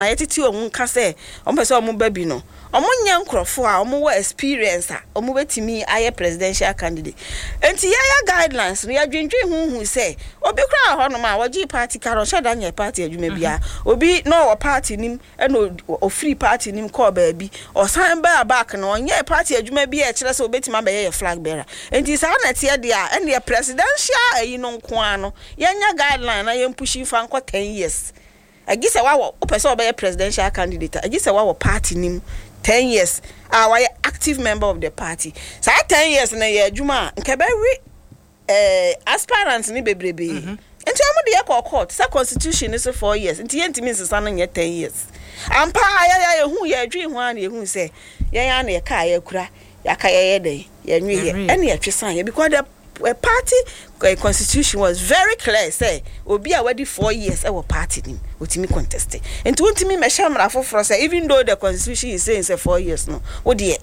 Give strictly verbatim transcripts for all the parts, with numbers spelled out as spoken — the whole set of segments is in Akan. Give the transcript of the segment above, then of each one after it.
na yetiti omu nka se omo se omo baby no omo nya nkrofo a omo wa experience a omo betimi aye presidential candidate enti ya guidelines no ya dwendwen hunhu se obi kra ho no ma wogi party karo sheda nya party adwuma bia obi no wo party nim e no o free party nim call baabi o san ba back no nya party adwuma bia e kire se obetima abaye flag bearer enti sa na tie dia e ne presidential ayi no nko ano ya nya guideline na yem pushi fa nko ten years agisa wa wo person obey presidential candidate agisa wa wo party nim ten years ah why active member of the party so ten years na ye adwuma nke be we eh aspirants ni bebrebe enti omo de ye court sa constitution is four years enti ye ntimi nsesa no nye ten years ampa ya ya ye hu ye adwi hu an ye hu se ye ya na ye ka ye kura ya ka ye ye dey ye nwi ye ene ye twesan ye because the a party uh, constitution was very clear say obi a wadi four years e wo party nim otimi contest enti ontimi mesha mra foforo say even though the constitution is saying say four years no wo de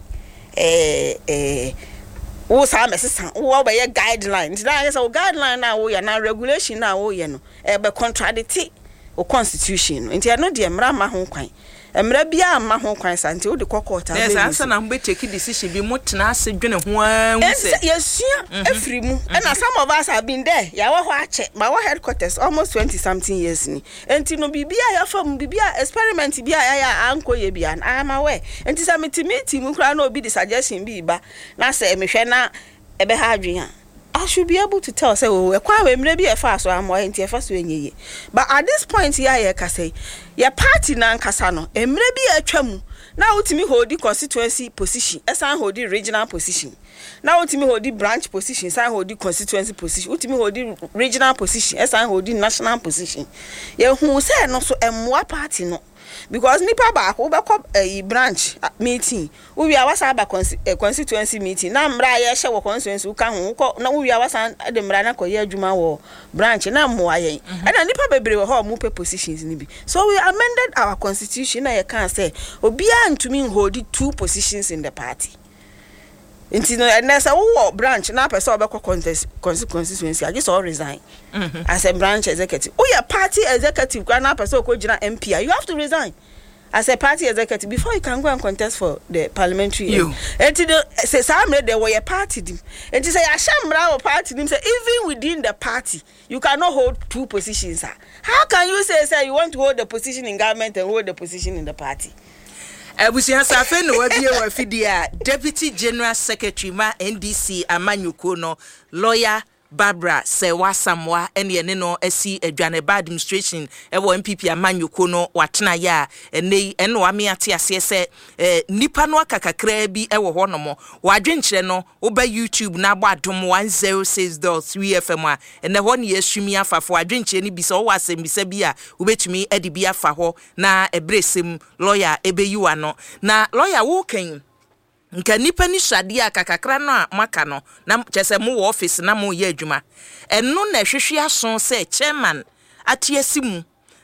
eh eh wo sa mesesa wo ba ye guidelines na say wo guideline na wo ya na regulation na wo ye no e be contradict o constitution enti no de mra ma ho kwan emra bia ma ho kwan sante wo de kokota yes ansa na mbe take decision bi mutena ase dwene ho an say yesua afri mu and some of us have been there ya wo ho ache ma wo headquarters almost twenty something years ni enti no bibia ya fam bibia experiment bia ya ya anko ye bia ama we enti sa meeting mu kra na obi the suggestion bi ba na say mehwe na ebe ha adwen a I should be able to tell say oh e kwa we mre bi e fa so am enti e fa so enyeye but at this point here ye ka say your party na nkasa no emre bi atwa mu na utimi hold the constituency position esan hold the regional position na utimi hold the branch position esan hold the constituency position utimi hold the regional position esan hold the national position ye hu say no so emwa party no because nipa ba ko be ko a branch meeting we are wasa ba constituency meeting na mra ye hye wo constituency ka ho ko na we are wasa de mra na ko ye adwuma wo branch na mo ayen and nipa bebre wo ho mo pe positions ni bi so we amended our constitution na ye can say obi antumi hold two positions in the party Inti no na say wo branch na person obekọ constituency I just all resign mm-hmm. as a branch executive. Oh yeah, party executive na person ko gina M P you have to resign as a party executive before you can go and contest for the parliamentary. Inti the say some they were a party dim. Inti say ashamra or party dim say even within the party you cannot hold two positions. How can you say say you want to hold the position in government and hold the position in the party? Abusia safe no wabie wa fidia Deputy General Secretary ma N D C Amanyuko no lawyer Barbara Sewa Samwa ene ne no asi adwaneba administration ewo M P P Amanyuko no watena ya ene ene wa me ate ase se nipa no akakakra bi ewo ho no mo wadwenkyere no wo ba YouTube na agba adom one oh six point three F M a ene ho ne yasumi afafo wadwenkyere ni bi so wo asembisa bi a wo betumi edi bi afa ho na ebresem lawyer ebeyiwa no na lawyer wo kan nka nipa ni shade akakakra no a maka no na chese mu office na mu ye adwuma eno na hwehwe aso se chairman atiasimu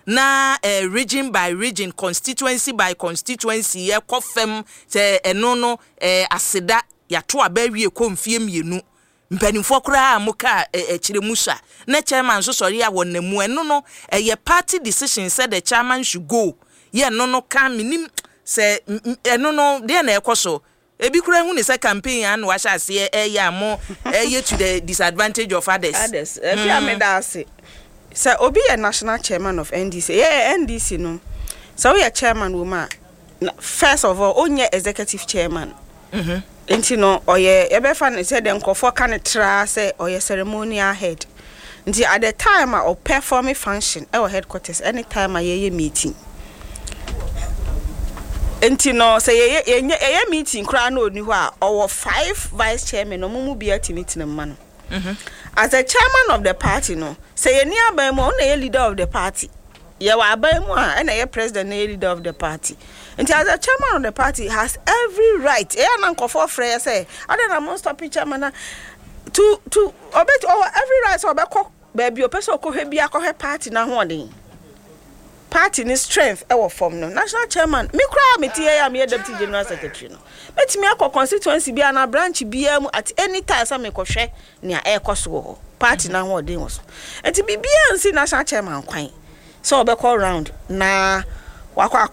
na uh, region by region constituency by constituency ye kofem se eno no uh, aseda yato abawie komfie mienu mpanimfo kra amuka ekire musa na chairman so sori ya wonnamu eno no uh, party decision said the chairman should go ye no no kan minim se eno no de na ekoso ebi kura hu ne se campaign an wa sha se e ya mo e to the disadvantage of others others e fi ameda ase se obi a national chairman of N D C yeah N D C no so we are chairman woman first of all onye executive chairman mhm enti no oye e be fa ne se de nkofo ka ne tra se oye ceremonial head nti at the time of performing function our headquarters anytime aye meeting enti no say ye ye ye meeting kra na oni ho a owo five vice chairman no mumu bia timiti na mma no mhm as a chairman of the party no say ye ni aban mu na ye leader of the party ye wa aban mu a na ye president na ye leader of the party enti as a chairman of the party has every right e na nkofo frɛ say ada na mo stop chairman na to to obet over every right so obekɔ baabi opeso okɔhwe bia akɔhwe party na ho ɔden party ni strength e wo form no national chairman me kra me tie ya me deputy general secretary no betimi akɔ constituency bia na branch bia mu at any time sa me kɔhwɛ ne a e kɔso party na ho ɔden wo so enti bibia nsi national chairman kwan so obekɔ round na wakɔ